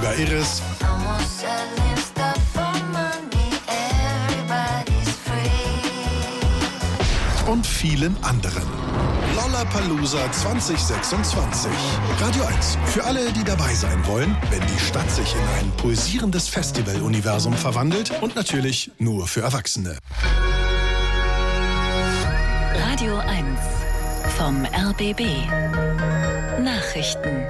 Hamburger Iris und vielen anderen. Lollapalooza 2026. Radio 1. Für alle, die dabei sein wollen, wenn die Stadt sich in ein pulsierendes Festivaluniversum verwandelt und natürlich nur für Erwachsene. Radio 1 vom RBB. Nachrichten.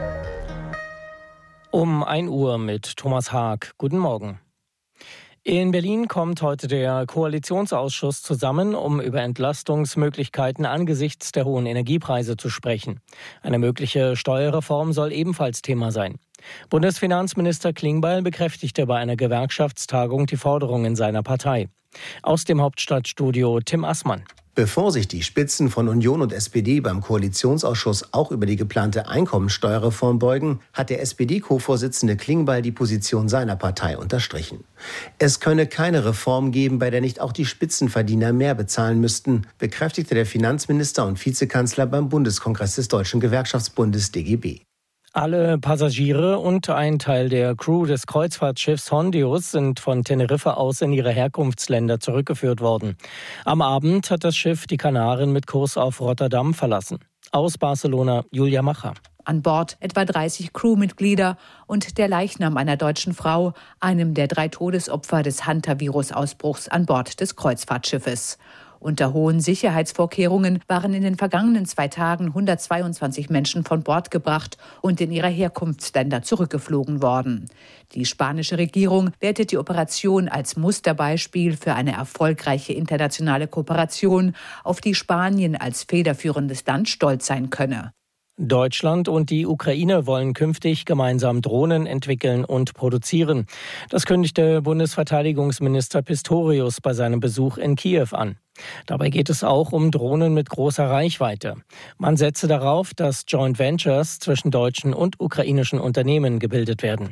Um 1 Uhr mit Thomas Haag. Guten Morgen. In Berlin kommt heute der Koalitionsausschuss zusammen, um über Entlastungsmöglichkeiten angesichts der hohen Energiepreise zu sprechen. Eine mögliche Steuerreform soll ebenfalls Thema sein. Bundesfinanzminister Klingbeil bekräftigte bei einer Gewerkschaftstagung die Forderungen seiner Partei. Aus dem Hauptstadtstudio Tim Assmann. Bevor sich die Spitzen von Union und SPD beim Koalitionsausschuss auch über die geplante Einkommensteuerreform beugen, hat der SPD-Co-Vorsitzende Klingbeil die Position seiner Partei unterstrichen. Es könne keine Reform geben, bei der nicht auch die Spitzenverdiener mehr bezahlen müssten, bekräftigte der Finanzminister und Vizekanzler beim Bundeskongress des Deutschen Gewerkschaftsbundes DGB. Alle Passagiere und ein Teil der Crew des Kreuzfahrtschiffs Hondius sind von Teneriffa aus in ihre Herkunftsländer zurückgeführt worden. Am Abend hat das Schiff die Kanaren mit Kurs auf Rotterdam verlassen. Aus Barcelona, Julia Macher. An Bord etwa 30 Crewmitglieder und der Leichnam einer deutschen Frau, einem der 3 Todesopfer des Hantavirus-Ausbruchs an Bord des Kreuzfahrtschiffes. Unter hohen Sicherheitsvorkehrungen waren in den vergangenen 2 Tagen 122 Menschen von Bord gebracht und in ihre Herkunftsländer zurückgeflogen worden. Die spanische Regierung wertet die Operation als Musterbeispiel für eine erfolgreiche internationale Kooperation, auf die Spanien als federführendes Land stolz sein könne. Deutschland und die Ukraine wollen künftig gemeinsam Drohnen entwickeln und produzieren. Das kündigte Bundesverteidigungsminister Pistorius bei seinem Besuch in Kiew an. Dabei geht es auch um Drohnen mit großer Reichweite. Man setze darauf, dass Joint Ventures zwischen deutschen und ukrainischen Unternehmen gebildet werden.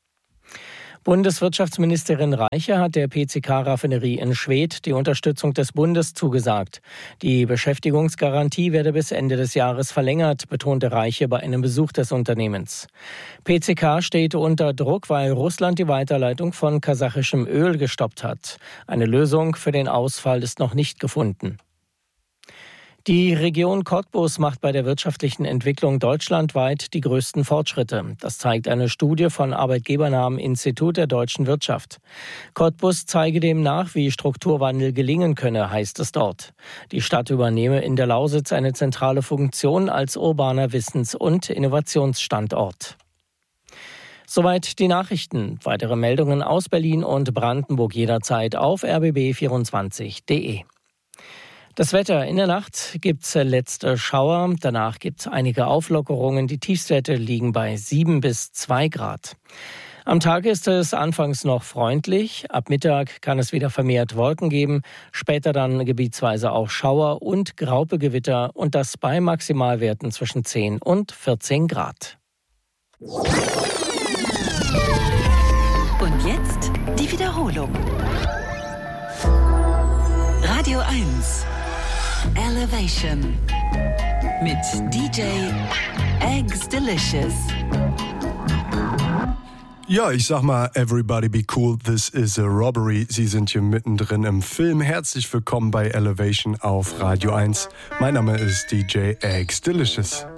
Bundeswirtschaftsministerin Reiche hat der PCK-Raffinerie in Schwedt die Unterstützung des Bundes zugesagt. Die Beschäftigungsgarantie werde bis Ende des Jahres verlängert, betonte Reiche bei einem Besuch des Unternehmens. PCK steht unter Druck, weil Russland die Weiterleitung von kasachischem Öl gestoppt hat. Eine Lösung für den Ausfall ist noch nicht gefunden. Die Region Cottbus macht bei der wirtschaftlichen Entwicklung deutschlandweit die größten Fortschritte. Das zeigt eine Studie von arbeitgebernahem Institut der deutschen Wirtschaft. Cottbus zeige demnach, wie Strukturwandel gelingen könne, heißt es dort. Die Stadt übernehme in der Lausitz eine zentrale Funktion als urbaner Wissens- und Innovationsstandort. Soweit die Nachrichten. Weitere Meldungen aus Berlin und Brandenburg jederzeit auf rbb24.de. Das Wetter: In der Nacht gibt's letzte Schauer, danach gibt's einige Auflockerungen. Die Tiefstwerte liegen bei 7 bis 2 Grad. Am Tag ist es anfangs noch freundlich. Ab Mittag kann es wieder vermehrt Wolken geben, später dann gebietsweise auch Schauer und Graupegewitter und das bei Maximalwerten zwischen 10 und 14 Grad. Und jetzt die Wiederholung. Radio 1 Elevation mit DJ Eggs Delicious. Ja, ich sag mal, everybody be cool, this is a robbery. Sie sind hier mittendrin im Film. Herzlich willkommen bei Elevation auf Radio 1. Mein Name ist DJ Eggs Delicious.